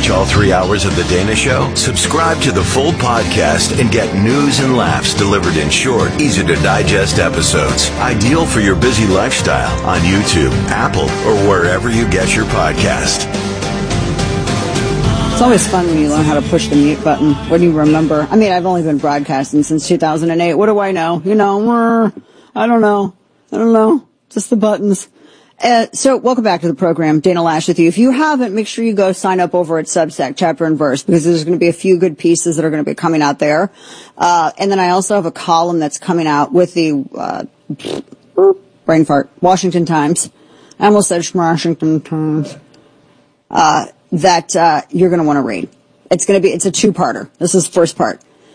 catch all 3 hours of The Dana Show? Subscribe to the full podcast and get news and laughs delivered in short, easy-to-digest episodes. Ideal for your busy lifestyle on YouTube, Apple, or wherever you get your podcast. It's always fun when you learn how to push the mute button, when you remember. I mean, I've only been broadcasting since 2008. What do I know? I don't know. Just the buttons. So welcome back to the program. Dana Loesch with you. If you haven't, make sure you go sign up over at Substack, Chapter and Verse, because there's going to be a few good pieces that are going to be coming out there. And then I also have a column that's coming out with the brain fart, Washington Times. I almost said Washington Times. That you're going to want to read. It's a two-parter. This is the first part.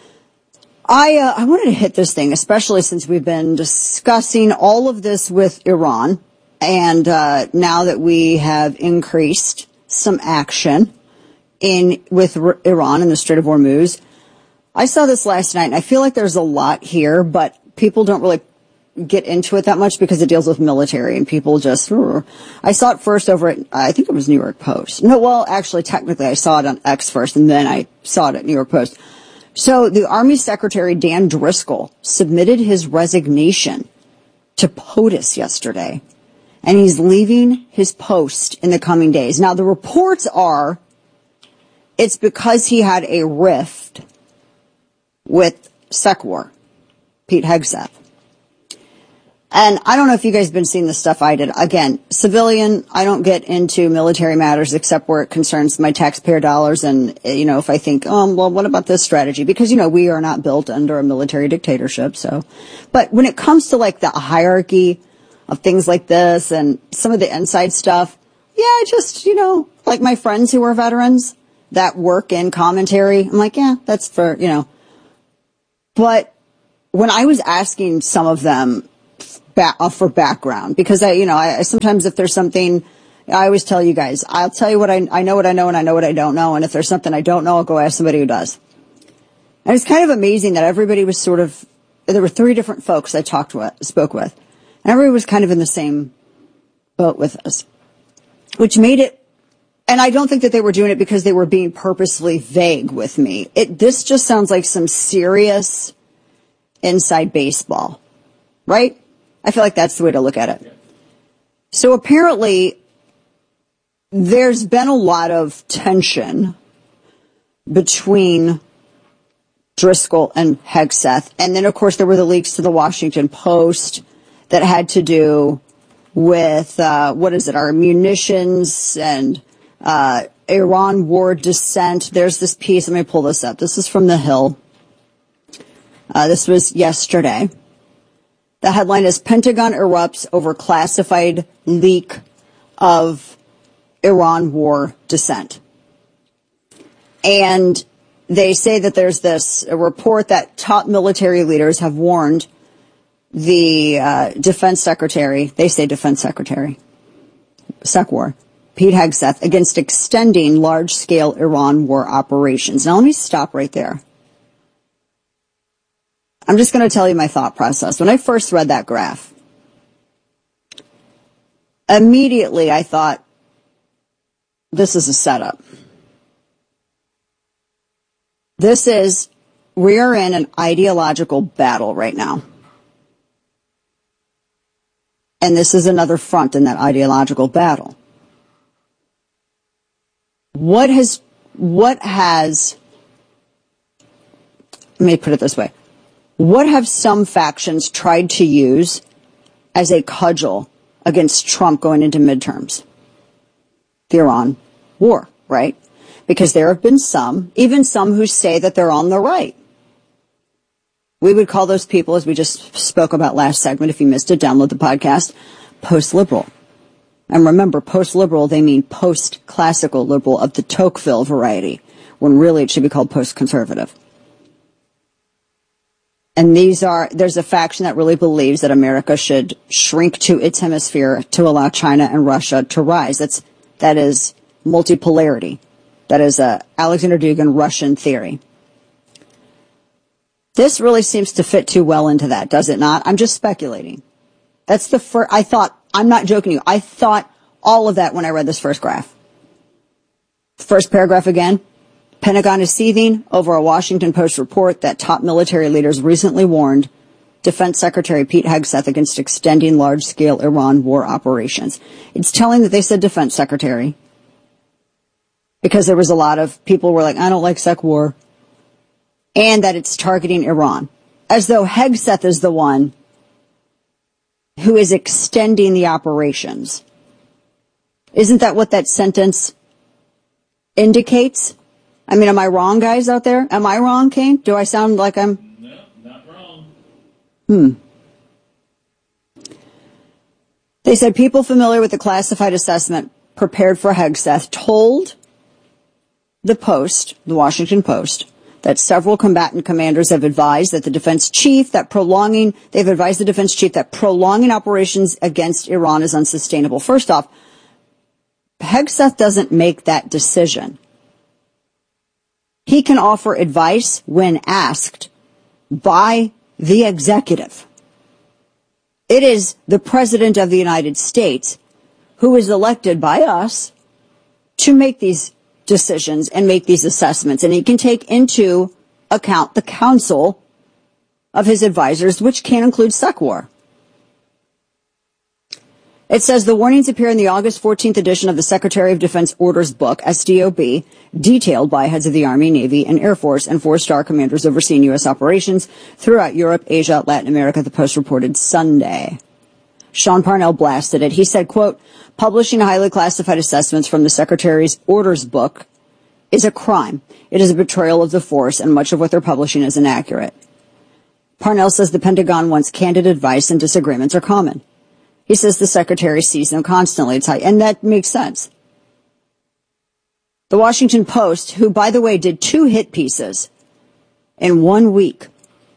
I wanted to hit this thing, especially since we've been discussing all of this with Iran. And now that we have increased some action with Iran in the Strait of Hormuz, I saw this last night, and I feel like there's a lot here, but people don't really get into it that much because it deals with military, and people just. I saw it first over at, I think it was New York Post. No, well, actually, technically, I saw it on X first, and then I saw it at New York Post. So the Army Secretary Dan Driscoll submitted his resignation to POTUS yesterday. And he's leaving his post in the coming days. Now, the reports are it's because he had a rift with SecWar, Pete Hegseth. And I don't know if you guys have been seeing the stuff I did. Again, civilian, I don't get into military matters except where it concerns my taxpayer dollars. And, if I think, well, what about this strategy? Because, we are not built under a military dictatorship. So, but when it comes to like the hierarchy of things like this and some of the inside stuff, yeah, I just, like my friends who are veterans that work in commentary, I'm like, yeah, that's for, But when I was asking some of them for background, because I sometimes if there's something, I always tell you guys, I'll tell you what I know what I know and I know what I don't know. And if there's something I don't know, I'll go ask somebody who does. And it's kind of amazing that everybody was there were 3 different folks I spoke with. And everybody was kind of in the same boat with us, which made it, and I don't think that they were doing it because they were being purposely vague with me. This just sounds like some serious inside baseball, right? I feel like that's the way to look at it. So apparently there's been a lot of tension between Driscoll and Hegseth. And then, of course, there were the leaks to the Washington Post that had to do with, our munitions and Iran war dissent. There's this piece. Let me pull this up. This is from The Hill. This was yesterday. The headline is Pentagon erupts over classified leak of Iran war dissent. And they say that there's a report that top military leaders have warned the defense secretary, they say defense secretary, SecWar, Pete Hegseth, against extending large-scale Iran war operations. Now, let me stop right there. I'm just going to tell you my thought process. When I first read that graph, immediately I thought, this is a setup. We are in an ideological battle right now. And this is another front in that ideological battle. Let me put it this way. What have some factions tried to use as a cudgel against Trump going into midterms? The Iran war, right? Because there have been even some who say that they're on the right. We would call those people, as we just spoke about last segment, if you missed it, download the podcast, post-liberal. And remember, post-liberal, they mean post-classical liberal of the Tocqueville variety, when really it should be called post-conservative. And there's a faction that really believes that America should shrink to its hemisphere to allow China and Russia to rise. That is multipolarity. That is a Alexander Dugin Russian theory. This really seems to fit too well into that, does it not? I'm just speculating. That's the first, I'm not joking you. I thought all of that when I read this first graph. First paragraph again. Pentagon is seething over a Washington Post report that top military leaders recently warned Defense Secretary Pete Hegseth against extending large-scale Iran war operations. It's telling that they said Defense Secretary because there was a lot of people were like, I don't like sec war, and that it's targeting Iran, as though Hegseth is the one who is extending the operations. Isn't that what that sentence indicates? I mean, am I wrong, guys out there? Am I wrong, Kane? Do I sound like I'm... No, not wrong. They said people familiar with the classified assessment prepared for Hegseth told the Post, the Washington Post, that several combatant commanders have advised that the defense chief that prolonging operations against Iran is unsustainable. First off, Hegseth doesn't make that decision. He can offer advice when asked by the executive. It is the President of the United States who is elected by us to make these decisions and make these assessments. And he can take into account the counsel of his advisors, which can include SecWar. It says the warnings appear in the August 14th edition of the Secretary of Defense Orders Book, SDOB, detailed by heads of the Army, Navy, and Air Force and four-star commanders overseeing U.S. operations throughout Europe, Asia, Latin America, the Post reported Sunday. Sean Parnell blasted it. He said, quote, publishing highly classified assessments from the Secretary's Orders Book is a crime. It is a betrayal of the force, and much of what they're publishing is inaccurate. Parnell says the Pentagon wants candid advice and disagreements are common. He says the Secretary sees them constantly. And that makes sense. The Washington Post, who, by the way, did 2 hit pieces in 1 week.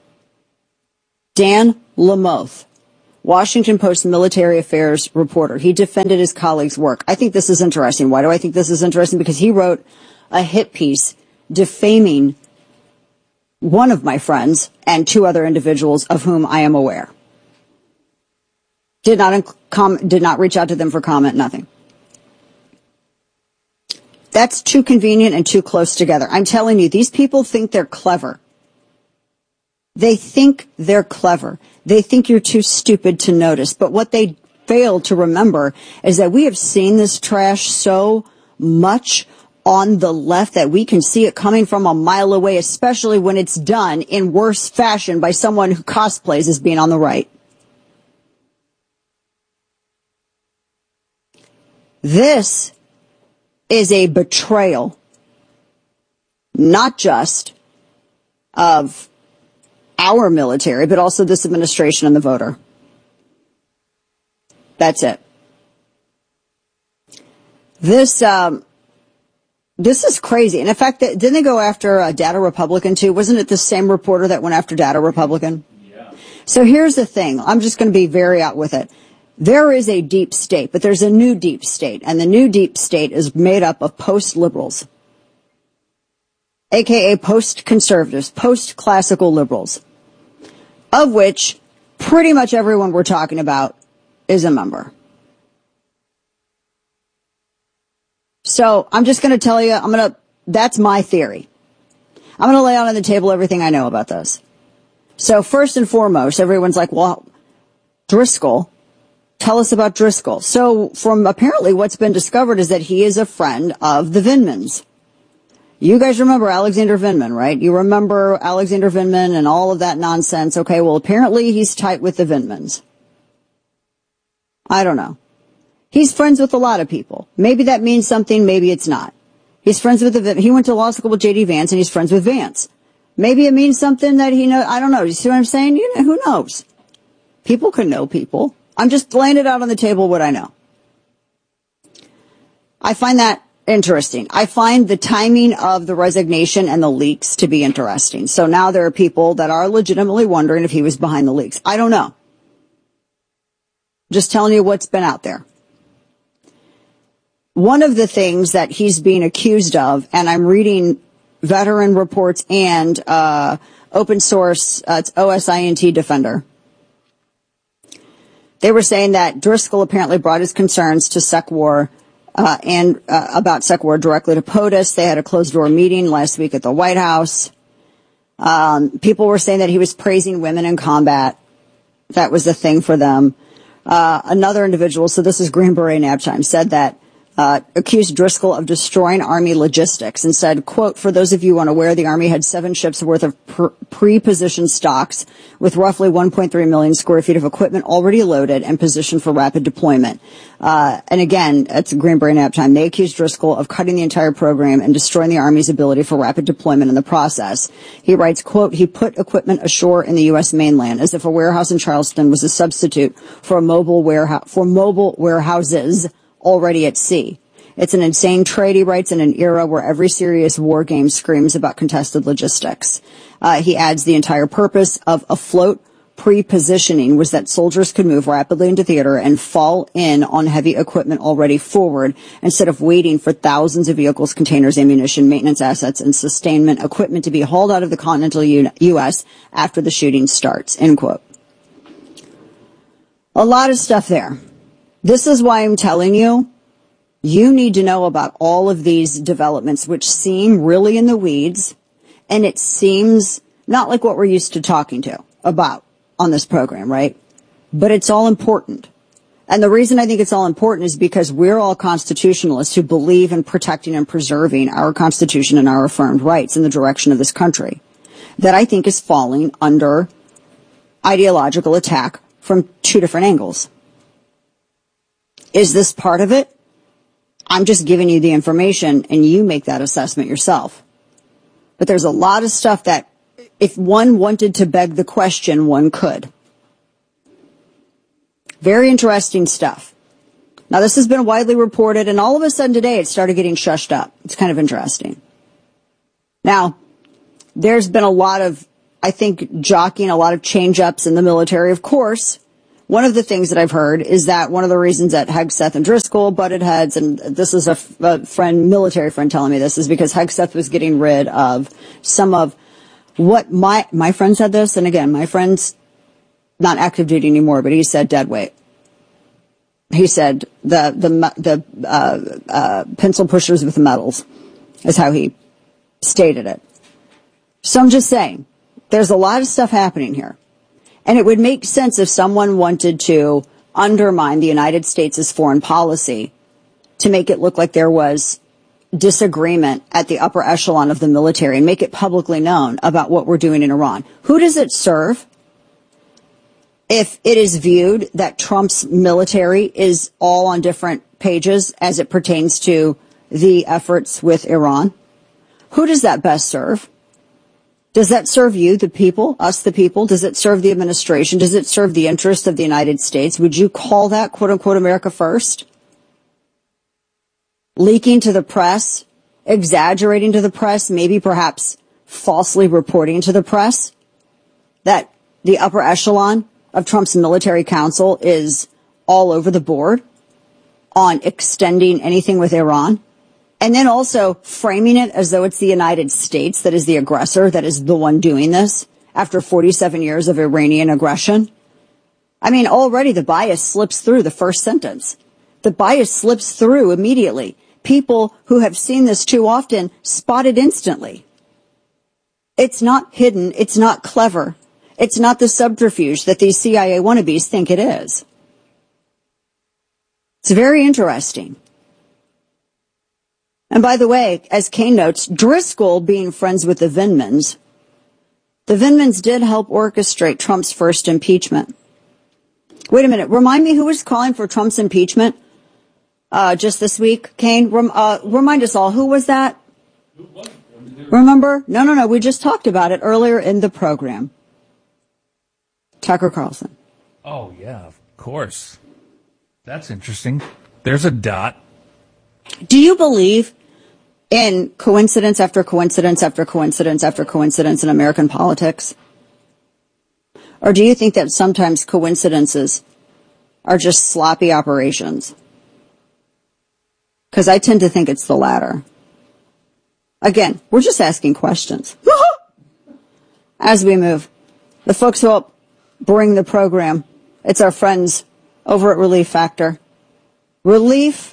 Dan Lamothe, Washington Post military affairs reporter. He defended his colleague's work. I think this is interesting. Why do I think this is interesting? Because he wrote a hit piece defaming one of my friends and 2 other individuals of whom I am aware. Did not reach out to them for comment, nothing. That's too convenient and too close together. I'm telling you, these people think they're clever. They think they're clever. They think you're too stupid to notice. But what they fail to remember is that we have seen this trash so much on the left that we can see it coming from a mile away, especially when it's done in worse fashion by someone who cosplays as being on the right. This is a betrayal, not just of our military, but also this administration and the voter. That's it. This is crazy. And in fact, didn't they go after Data Republican too? Wasn't it the same reporter that went after Data Republican? Yeah. So here's the thing. I'm just going to be very out with it. There is a deep state, but there's a new deep state, and the new deep state is made up of post-liberals, aka post-conservatives, post-classical liberals, of which pretty much everyone we're talking about is a member. So I'm just going to tell you, that's my theory. I'm going to lay out on the table everything I know about this. So first and foremost, everyone's like, well, Driscoll. Tell us about Driscoll. So from apparently what's been discovered is that he is a friend of the Vindmans. You guys remember Alexander Vindman, right? You remember Alexander Vindman and all of that nonsense. Okay, well, apparently he's tight with the Vindmans. I don't know. He's friends with a lot of people. Maybe that means something, maybe it's not. He's friends with he went to law school with J.D. Vance and he's friends with Vance. Maybe it means something that he knows. I don't know. You see what I'm saying? Who knows? People can know people. I'm just laying it out on the table what I know. I find that interesting. I find the timing of the resignation and the leaks to be interesting. So now there are people that are legitimately wondering if he was behind the leaks. I don't know. Just telling you what's been out there. One of the things that he's being accused of, and I'm reading veteran reports and open source, it's OSINT Defender. They were saying that Driscoll apparently brought his concerns to SecWar and about second war directly to POTUS. They had a closed-door meeting last week at the White House. People were saying that he was praising women in combat. That was a thing for them. Another individual, so this is Green Beret Naptime, said that accused Driscoll of destroying Army logistics and said, quote, for those of you unaware, the Army had 7 ships worth of pre-positioned stocks with roughly 1.3 million square feet of equipment already loaded and positioned for rapid deployment. And again, it's Green Beret Naptime. They accused Driscoll of cutting the entire program and destroying the Army's ability for rapid deployment in the process. He writes, quote, he put equipment ashore in the U.S. mainland as if a warehouse in Charleston was a substitute for mobile warehouses already at sea. It's an insane trade, he writes, in an era where every serious war game screams about contested logistics. He adds the entire purpose of afloat pre-positioning was that soldiers could move rapidly into theater and fall in on heavy equipment already forward instead of waiting for thousands of vehicles, containers, ammunition, maintenance assets, and sustainment equipment to be hauled out of the continental U.S. after the shooting starts, end quote. A lot of stuff there. This is why I'm telling you, you need to know about all of these developments, which seem really in the weeds, and it seems not like what we're used to talking to about on this program, right? But it's all important. And the reason I think it's all important is because we're all constitutionalists who believe in protecting and preserving our Constitution and our affirmed rights in the direction of this country, that I think is falling under ideological attack from 2 different angles. Is this part of it? I'm just giving you the information and you make that assessment yourself. But there's a lot of stuff that if one wanted to beg the question, one could. Very interesting stuff. Now, this has been widely reported, and all of a sudden today it started getting shushed up. It's kind of interesting. Now, there's been a lot of, I think, jockeying, a lot of change-ups in the military, of course. One of the things that I've heard is that one of the reasons that Hegseth and Driscoll butted heads, and this is a military friend telling me this, is because Hegseth was getting rid of some of what my friend said this, and again, my friend's not active duty anymore, but he said dead weight. He said the pencil pushers with medals is how he stated it. So I'm just saying, there's a lot of stuff happening here. And it would make sense if someone wanted to undermine the United States' foreign policy to make it look like there was disagreement at the upper echelon of the military and make it publicly known about what we're doing in Iran. Who does it serve if it is viewed that Trump's military is all on different pages as it pertains to the efforts with Iran? Who does that best serve? Does that serve you, the people, us, the people? Does it serve the administration? Does it serve the interests of the United States? Would you call that, quote unquote, America first? Leaking to the press, exaggerating to the press, maybe perhaps falsely reporting to the press that the upper echelon of Trump's military council is all over the board on extending anything with Iran? And then also framing it as though it's the United States that is the aggressor, that is the one doing this after 47 years of Iranian aggression. I mean, already the bias slips through the first sentence. The bias slips through immediately. People who have seen this too often spot it instantly. It's not hidden. It's not clever. It's not the subterfuge that these CIA wannabes think it is. It's very interesting. And by the way, as Kane notes, Driscoll being friends with the Vindmans did help orchestrate Trump's first impeachment. Wait a minute. Remind me who was calling for Trump's impeachment just this week, Kane? Remind us all. Who was that? Remember? No. We just talked about it earlier in the program. Tucker Carlson. Oh, yeah, of course. That's interesting. There's a dot. Do you believe in coincidence after coincidence after coincidence after coincidence in American politics? Or do you think that sometimes coincidences are just sloppy operations? Because I tend to think it's the latter. Again, we're just asking questions. As we move, the folks who help bring the program, it's our friends over at Relief Factor. Relief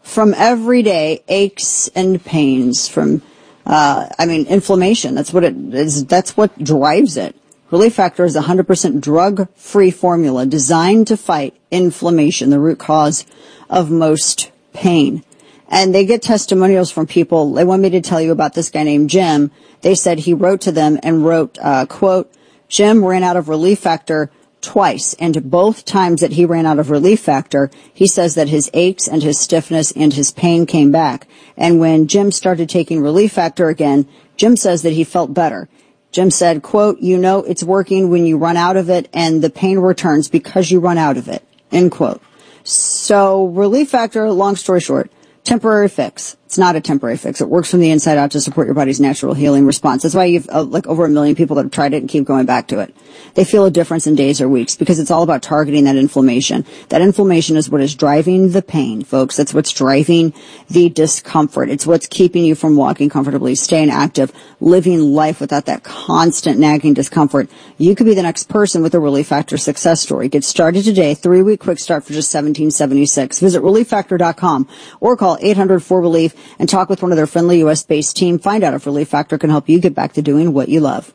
from everyday aches and pains, from inflammation. That's what it is. That's what drives it. Relief Factor is a 100% drug-free formula designed to fight inflammation, the root cause of most pain. And they get testimonials from people. They want me to tell you about this guy named Jim. They said he wrote to them and wrote, quote, Jim ran out of Relief Factor twice, and both times that he ran out of Relief Factor, he says that his aches and his stiffness and his pain came back. And when Jim started taking Relief Factor again, Jim says that he felt better. Jim said, quote, you know it's working when you run out of it, and the pain returns because you run out of it, end quote. So Relief Factor, long story short, temporary fix. It's not a temporary fix. It works from the inside out to support your body's natural healing response. That's why you've over 1 million people that have tried it and keep going back to it. They feel a difference in days or weeks because it's all about targeting that inflammation. That inflammation is what is driving the pain, folks. That's what's driving the discomfort. It's what's keeping you from walking comfortably, staying active, living life without that constant nagging discomfort. You could be the next person with a Relief Factor success story. Get started today. 3-week quick start for just $17.76. Visit ReliefFactor.com or call 800-4RELIEF and talk with one of their friendly U.S.-based team. Find out if Relief Factor can help you get back to doing what you love.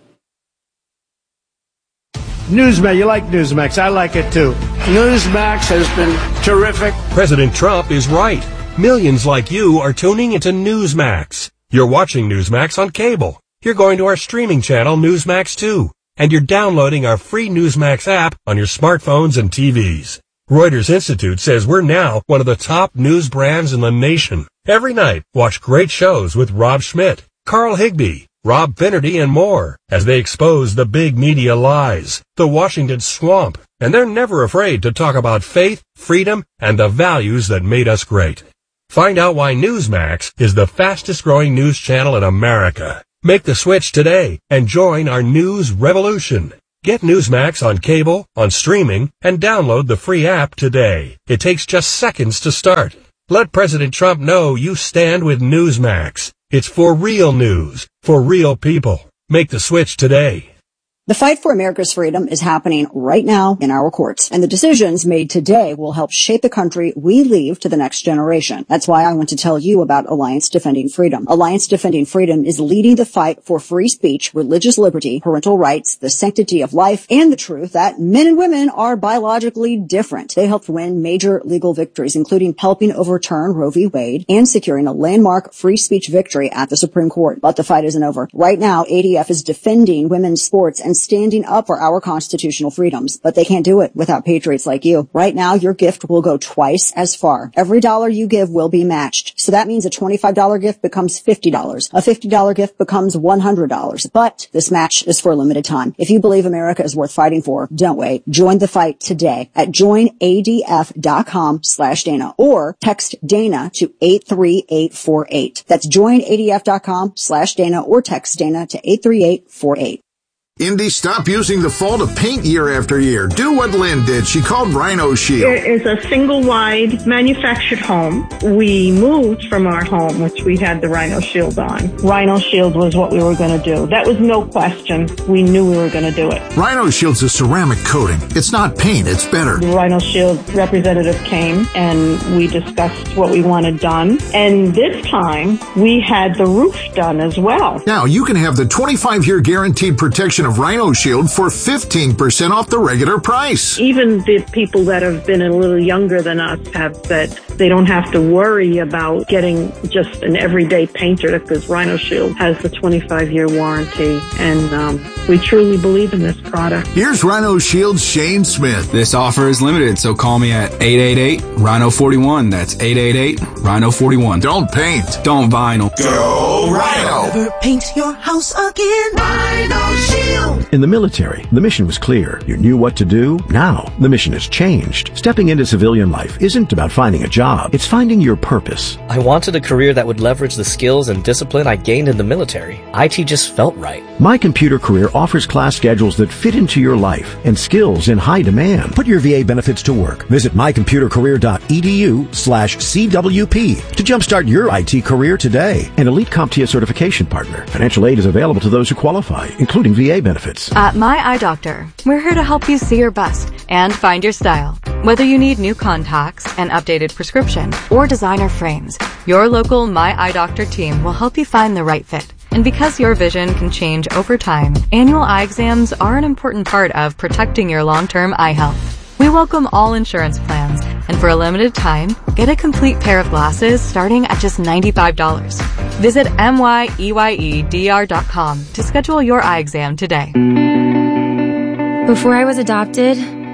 Newsmax, you like Newsmax. I like it too. Newsmax has been terrific. President Trump is right. Millions like you are tuning into Newsmax. You're watching Newsmax on cable. You're going to our streaming channel, Newsmax 2. And you're downloading our free Newsmax app on your smartphones and TVs. Reuters Institute says we're now one of the top news brands in the nation. Every night, watch great shows with Rob Schmidt, Carl Higbie, Rob Finnerty, and more as they expose the big media lies, the Washington swamp, and they're never afraid to talk about faith, freedom, and the values that made us great. Find out why Newsmax is the fastest growing news channel in America. Make the switch today and join our news revolution. Get Newsmax on cable, on streaming, and download the free app today. It takes just seconds to start. Let President Trump know you stand with Newsmax. It's for real news, for real people. Make the switch today. The fight for America's freedom is happening right now in our courts, and the decisions made today will help shape the country we leave to the next generation. That's why I want to tell you about Alliance Defending Freedom. Alliance Defending Freedom is leading the fight for free speech, religious liberty, parental rights, the sanctity of life, and the truth that men and women are biologically different. They helped win major legal victories, including helping overturn Roe v. Wade and securing a landmark free speech victory at the Supreme Court. But the fight isn't over. Right now, ADF is defending women's sports and standing up for our constitutional freedoms, but they can't do it without patriots like you. Right now, your gift will go twice as far. Every dollar you give will be matched. So that means a $25 gift becomes $50. A $50 gift becomes $100. But this match is for a limited time. If you believe America is worth fighting for, don't wait. Join the fight today at joinadf.com/Dana or text Dana to 83848. That's joinadf.com/Dana or text Dana to 83848. Indy, stop using the fall to paint year after year. Do what Lynn did. She called Rhino Shield. It is a single-wide manufactured home. We moved from our home, which we had the Rhino Shield on. Rhino Shield was what we were going to do. That was no question. We knew we were going to do it. Rhino Shield's a ceramic coating. It's not paint. It's better. The Rhino Shield representative came, and we discussed what we wanted done. And this time, we had the roof done as well. Now, you can have the 25-year guaranteed protection of Rhino Shield for 15% off the regular price. Even the people that have been a little younger than us have said they don't have to worry about getting just an everyday painter because Rhino Shield has the 25-year warranty, and we truly believe in this product. Here's Rhino Shield's Shane Smith. This offer is limited, so call me at 888-RHINO-41. That's 888-RHINO-41. Don't paint. Don't vinyl. Go Rhino. Never paint your house again. Rhino Shield. In the military, the mission was clear. You knew what to do. Now, the mission has changed. Stepping into civilian life isn't about finding a job. It's finding your purpose. I wanted a career that would leverage the skills and discipline I gained in the military. IT just felt right. My Computer Career offers class schedules that fit into your life and skills in high demand. Put your VA benefits to work. Visit mycomputercareer.edu/CWP to jumpstart your IT career today. An Elite CompTIA certification partner. Financial aid is available to those who qualify, including VA benefits. At My Eye Doctor, we're here to help you see your best and find your style. Whether you need new contacts, an updated prescription, prescription, or designer frames, your local My Eye Doctor team will help you find the right fit. And because your vision can change over time, annual eye exams are an important part of protecting your long-term eye health. We welcome all insurance plans, and for a limited time, get a complete pair of glasses starting at just $95. Visit MYEYEDR.com to schedule your eye exam today. Before I was adopted,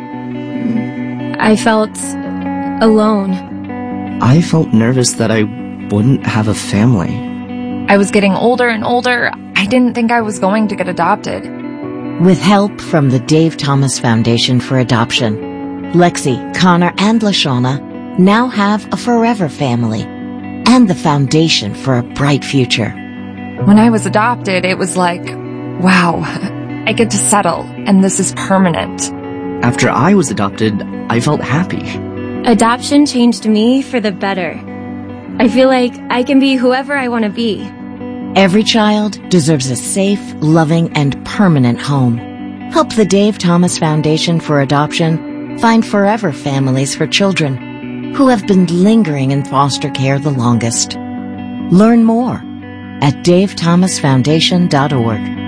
I felt alone. I felt nervous that I wouldn't have a family. I was getting older and older. I didn't think I was going to get adopted. With help from the Dave Thomas Foundation for Adoption, Lexi, Connor, and LaShawna now have a forever family and the foundation for a bright future. When I was adopted, it was like, wow, I get to settle, and this is permanent. After I was adopted, I felt happy. Adoption changed me for the better. I feel like I can be whoever I want to be. Every child deserves a safe, loving, and permanent home. Help the Dave Thomas Foundation for Adoption find forever families for children who have been lingering in foster care the longest. Learn more at davethomasfoundation.org.